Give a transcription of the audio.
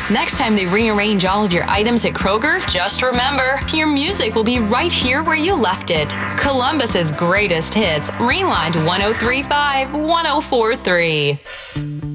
Next time they rearrange all of your items at Kroger, just remember, your music will be right here where you left it. Columbus's greatest hits, Rewind 103.5, 104.3.